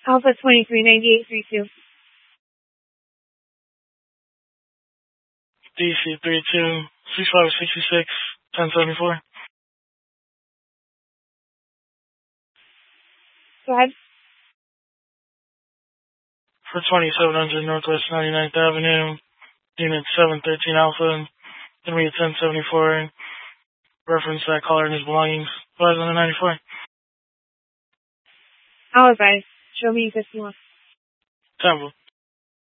Alpha 239832. DC 32 6566 1074. Go ahead. For 2700 Northwest 99th Avenue, Unit 713 Alpha, gonna be at 1074. Reference that caller and his belongings. Advise on the 94. I'll advise. Show me 51. Temple.